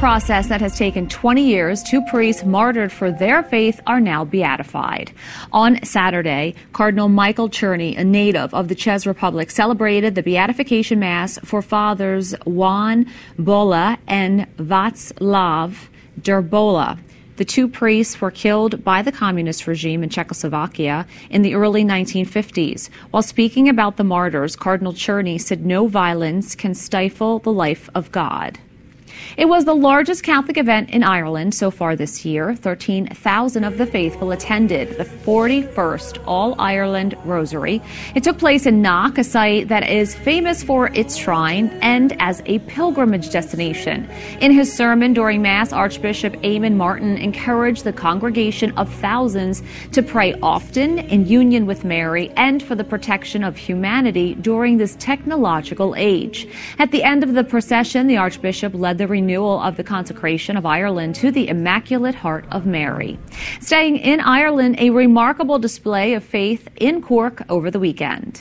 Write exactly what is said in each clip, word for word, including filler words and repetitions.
process that has taken twenty years, two priests martyred for their faith are now beatified. On Saturday, Cardinal Michael Czerny, a native of the Czech Republic, celebrated the beatification mass for Fathers Jan Bola and Václav Drbola. The two priests were killed by the communist regime in Czechoslovakia in the early nineteen fifties. While speaking about the martyrs, Cardinal Czerny said no violence can stifle the life of God. It was the largest Catholic event in Ireland so far this year. thirteen thousand of the faithful attended the forty-first All-Ireland Rosary. It took place in Knock, a site that is famous for its shrine and as a pilgrimage destination. In his sermon during Mass, Archbishop Eamon Martin encouraged the congregation of thousands to pray often in union with Mary and for the protection of humanity during this technological age. At the end of the procession, the Archbishop led the renewal of the consecration of Ireland to the Immaculate Heart of Mary. Staying in Ireland, a remarkable display of faith in Cork over the weekend.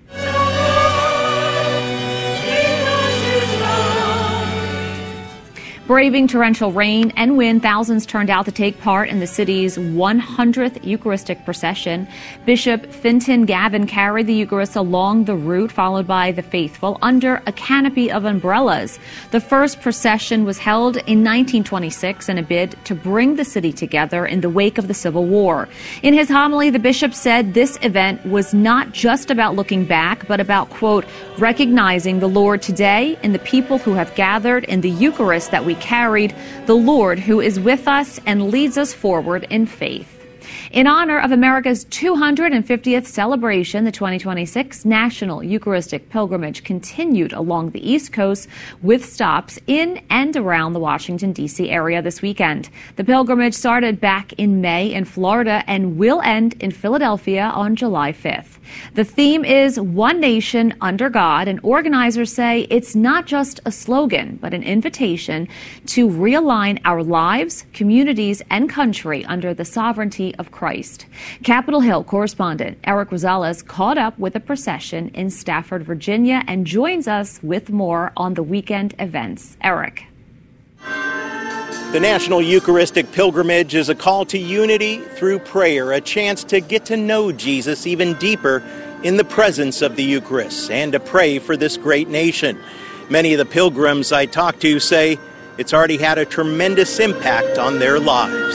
Braving torrential rain and wind, thousands turned out to take part in the city's one hundredth Eucharistic procession. Bishop Fintan Gavin carried the Eucharist along the route, followed by the faithful under a canopy of umbrellas. The first procession was held in nineteen twenty-six in a bid to bring the city together in the wake of the Civil War. In his homily, the bishop said this event was not just about looking back, but about, quote, recognizing the Lord today in the people who have gathered in the Eucharist that we carried, the Lord who is with us and leads us forward in faith. In honor of America's two hundred fiftieth celebration, the twenty twenty-six National Eucharistic Pilgrimage continued along the East Coast with stops in and around the Washington, D C area this weekend. The pilgrimage started back in May in Florida and will end in Philadelphia on July fifth. The theme is One Nation Under God, and organizers say it's not just a slogan, but an invitation to realign our lives, communities, and country under the sovereignty of Christ. Capitol Hill correspondent Eric Rosales caught up with the procession in Stafford, Virginia, and joins us with more on the weekend events. Eric. The National Eucharistic Pilgrimage is a call to unity through prayer, a chance to get to know Jesus even deeper in the presence of the Eucharist and to pray for this great nation. Many of the pilgrims I talked to say it's already had a tremendous impact on their lives.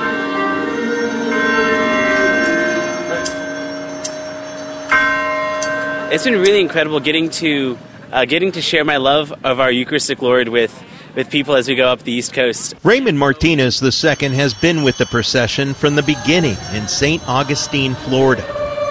It's been really incredible getting to uh, getting to share my love of our Eucharistic Lord with with people as we go up the East Coast. Raymond Martinez the Second has been with the procession from the beginning in Saint Augustine, Florida.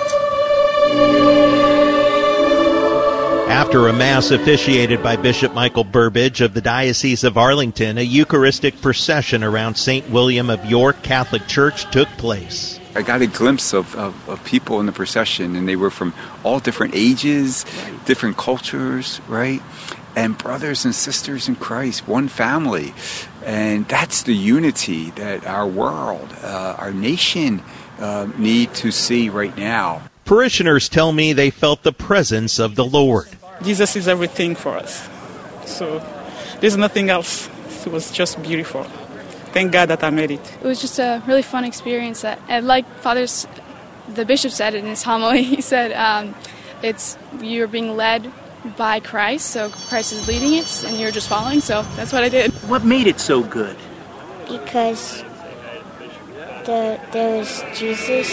After a Mass officiated by Bishop Michael Burbidge of the Diocese of Arlington, a Eucharistic procession around Saint William of York Catholic Church took place. I got a glimpse of, of, of people in the procession, and they were from all different ages, different cultures, right? And brothers and sisters in Christ, one family. And that's the unity that our world, uh, our nation uh, need to see right now. Parishioners tell me they felt the presence of the Lord. Jesus is everything for us. So there's nothing else. It was just beautiful. Thank God that I made it. It was just a really fun experience. That, and like Father's, the bishop said in his homily, he said um, it's you're being led by Christ, so Christ is leading it, and you're just following, so that's what I did. What made it so good? Because the, there was Jesus.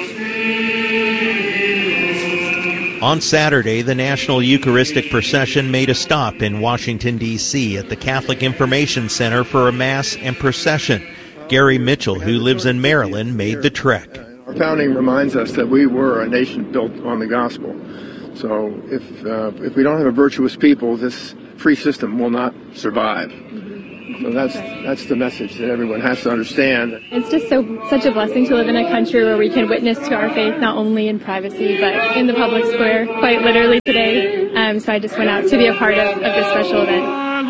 On Saturday, the National Eucharistic Procession made a stop in Washington, D C at the Catholic Information Center for a Mass and procession. Gary Mitchell, who lives in Maryland, made the trek. Our founding reminds us that we were a nation built on the gospel. So if uh, if we don't have a virtuous people, this free system will not survive. So that's that's the message that everyone has to understand. It's just so such a blessing to live in a country where we can witness to our faith not only in privacy but in the public square, quite literally today. Um, so I just went out to be a part of, of this special event.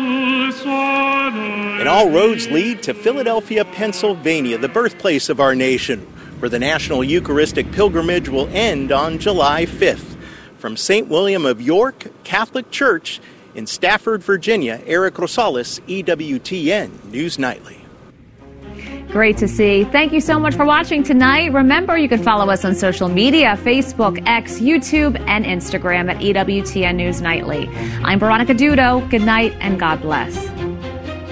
And all roads lead to Philadelphia, Pennsylvania, the birthplace of our nation, where the National Eucharistic Pilgrimage will end on July fifth. From Saint William of York Catholic Church In Stafford, Virginia, Eric Rosales, E W T N News Nightly. Great to see. Thank you so much for watching tonight. Remember, you can follow us on social media, Facebook, X, YouTube, and Instagram at E W T N News Nightly. I'm Veronica Dudo. Good night and God bless.